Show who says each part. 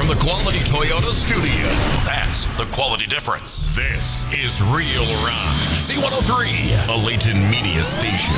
Speaker 1: the Quality Toyota studio. That's the quality difference. This is Real Rock C103, a Layton media station.